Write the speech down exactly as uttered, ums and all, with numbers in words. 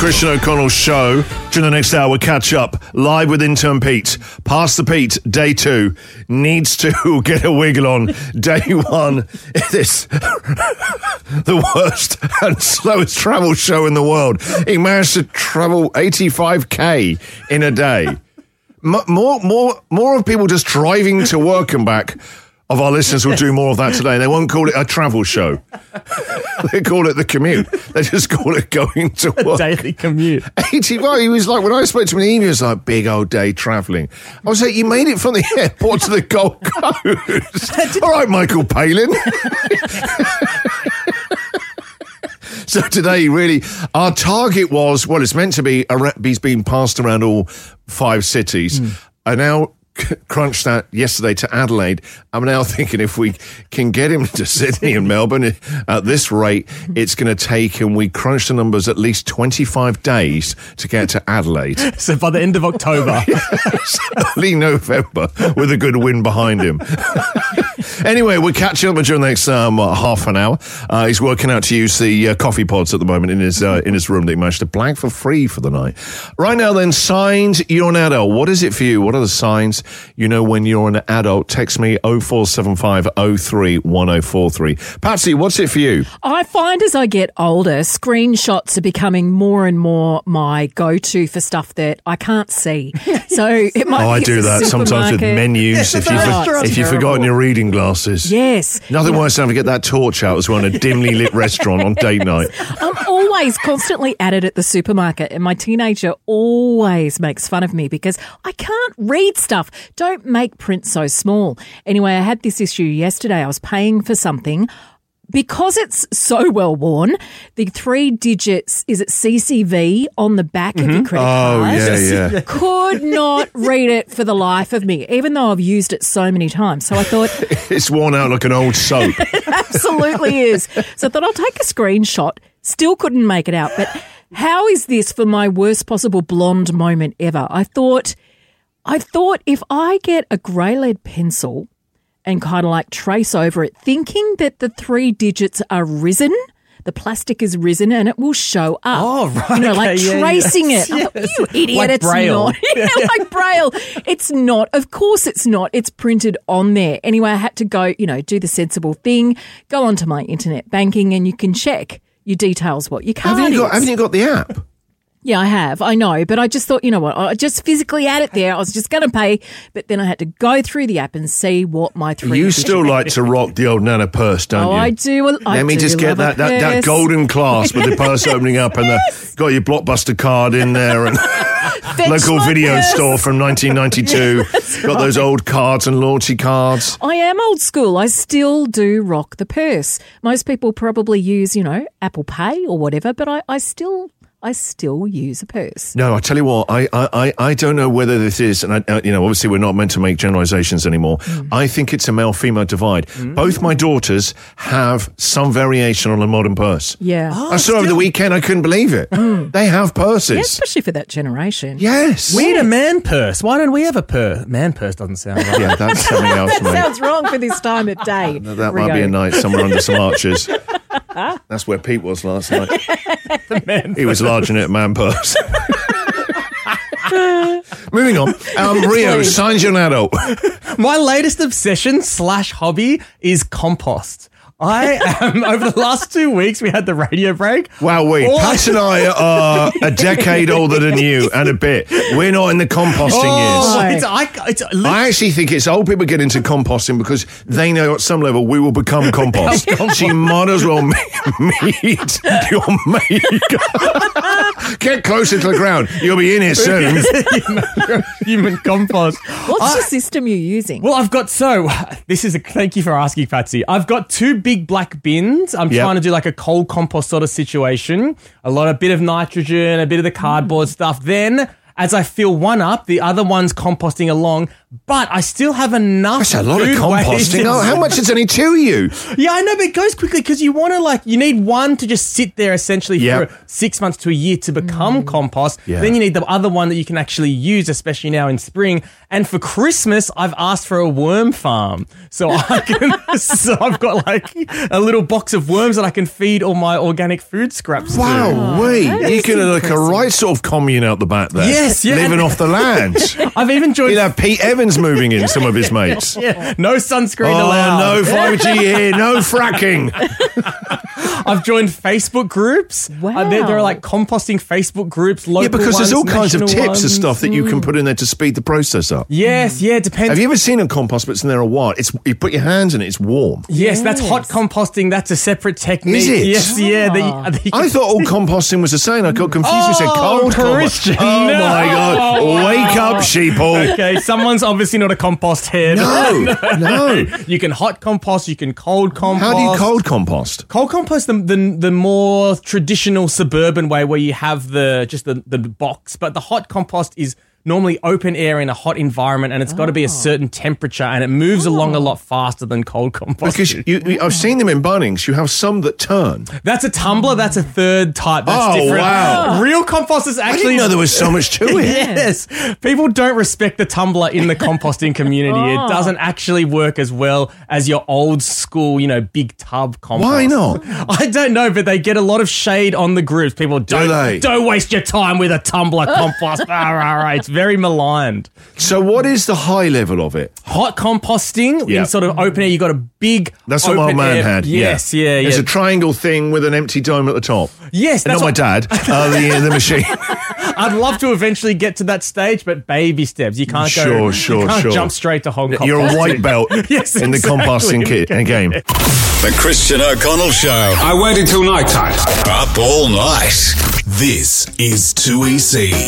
Christian O'Connell show. During the next hour, we'll catch up live with intern Pete. Pass the Pete, day two. Needs to get a wiggle on. Day one. It is the worst and slowest travel show in the world. He managed to travel eighty-five k in a day. M- more, more, more of people just driving to work and back. Of our listeners will do more of that today. They won't call it a travel show. They call it the commute. They just call it going to work. A daily commute. eighty-five. He was like, when I spoke to him in the evening, he was like, big old day travelling. I was like, you made it from the airport to the Gold Coast. All right, Michael Palin. So today, really, our target was, well, it's meant to be, he's been passed around all five cities. Mm. I now crunched that yesterday to Adelaide. I'm now thinking if we can get him to Sydney and Melbourne at this rate, it's going to take him, we crunched the numbers, at least twenty-five days to get to Adelaide. So by the end of October. Yes, early November with a good wind behind him. Anyway, we'll catch up during the next um, half an hour. Uh, he's working out to use the uh, coffee pods at the moment in his uh, in his room that he managed to blag for free for the night. Right now then, signs you're an adult. What is it for you? What are the signs you know when you're an adult? Text me oh four seven five oh three one oh four three. Patsy, what's it for you? I find as I get older, screenshots are becoming more and more my go-to for stuff that I can't see. So it might Oh, I be do that sometimes with menus. If, you for, if you've forgotten your reading glasses. Yes. Nothing worse than to get that torch out as well in a dimly lit restaurant on date night. I'm always constantly at it at the supermarket, and my teenager always makes fun of me because I can't read stuff. Don't make print so small. Anyway, I had this issue yesterday. I was paying for something. Because it's so well worn, the three digits, is it C C V on the back mm-hmm. of your credit oh, card? Oh, yeah, yeah. Could not read it for the life of me, even though I've used it so many times. So I thought... It's worn out like an old soap. It absolutely is. So I thought I'll take a screenshot. Still couldn't make it out. But how is this for my worst possible blonde moment ever? I thought, I thought if I get a grey lead pencil and kind of like trace over it, thinking that the three digits are risen, the plastic is risen and it will show up. Oh, right. You know, like okay, tracing yeah, yes, it. yes. Oh, you idiot, like it's Braille. not. Yeah, like Braille. It's not. Of course it's not. It's printed on there. Anyway, I had to go, you know, do the sensible thing, go onto my internet banking and you can check your details, what your card haven't you got, is. Haven't you got the app? Yeah, I have. I know. But I just thought, you know what, I just physically had it there. I was just going to pay, but then I had to go through the app and see what my three... You still like to rock the old Nana purse, don't oh, you? I do. I Let me do just get that, that, that golden clasp with the purse opening up and yes. the, got your Blockbuster card in there and local video purse. store from nineteen ninety-two. Yes, got right. those old cards and loyalty cards. I am old school. I still do rock the purse. Most people probably use, you know, Apple Pay or whatever, but I, I still... I still use a purse. No, I tell you what, I I, I don't know whether this is, and I, uh, you know, obviously we're not meant to make generalizations anymore. Mm. I think it's a male-female divide. Mm. Both my daughters have some variation on a modern purse. Yeah. Oh, I saw still... over the weekend, I couldn't believe it. Mm. They have purses. Yeah, especially for that generation. Yes. We need a man purse. Why don't we have a purse? Man purse doesn't sound right. Yeah, that's something else, that mate. sounds wrong for this time of day. That Rio. Might be a night somewhere under some arches. That's where Pete was last night. He was large in it, man purse. Moving on. Um, Rio, signs you're an adult. My latest obsession slash hobby is compost. I am, over the last two weeks, we had the radio break. Wow, we. All Pat and I are a decade older than you and a bit. We're not in the composting oh, years. It's, I, it's, I actually think it's old people get into composting because they know at some level we will become compost. So you might as well meet your mate. Get closer to the ground. You'll be in here soon. human, human compost. What's I, the system you're using? Well, I've got, so, this is a, thank you for asking, Patsy. I've got two big black bins. I'm yep. trying to do like a cold compost sort of situation. A lot of bit of nitrogen, a bit of the cardboard mm. stuff. Then, as I fill one up, the other one's composting along. but I still have enough. That's a lot of food composting. waste. Oh, how much is only to you? Yeah, I know, but it goes quickly because you want to like you need one to just sit there essentially Yep. for six months to a year to become compost. Yeah. Then you need the other one that you can actually use, especially now in spring. And for Christmas, I've asked for a worm farm, so I can. so I've got like a little box of worms that I can feed all my organic food scraps to. Wow, wait. that You is can like a impressive. right sort of commune out the back there. Yes, yeah. Living off the land. I've even joined. You'd have Pete Evans moving in, some of his mates. Yeah, no sunscreen Oh, allowed. no five G here, no fracking. I've joined Facebook groups. Wow. Uh, there, there are like composting Facebook groups. Local Yeah, because there's all ones, kinds of tips national and ones. stuff that you can put in there to speed the process up. Yes, yeah, depends. Have you ever seen a compost that's in there a while? It's you put your hands in it, it's warm. Yes, that's Yes. hot composting. That's a separate technique. Is it? Yes, yeah. that you- Ah. that you I can- thought all composting was the same. I got confused. You said Oh, cold Christian, compost. Oh no. my god! Wake up, sheeple! Okay, someone's obviously not a compost head. No, no. You can hot compost. You can cold compost. How do you cold compost? Cold compost, the, the the more traditional suburban way where you have the just the, the box, but the hot compost is normally open air in a hot environment, and it's got to be a certain temperature, and it moves along a lot faster than cold compost. Because you, you, I've seen them in Bunnings. You have some that turn. That's a tumbler. That's a third type. That's Oh, different. wow. Real compost is I actually. didn't know there was so much to it. Yes. People don't respect the tumbler in the composting community. Oh. It doesn't actually work as well as your old school, you know, big tub compost. Why not? I don't know, but they get a lot of shade on the groups. People don't, they? don't waste your time with a tumbler compost. Rah, rah, rah. It's very maligned. So what is the high level of it? Hot composting Yeah. in sort of open air, you got a big. That's what my open man air- had. Yes, yeah, yeah. There's a triangle thing with an empty dome at the top. yes, Not that's my what, dad. Uh, the the machine. I'd love to eventually get to that stage, but baby steps. You can't go. Sure, sure, you can't sure. jump straight to Hong Kong. You're a white belt Yes, in the exactly. composting kit game. The Christian O'Connell Show. I waited till night time. Up all night. This is two E C.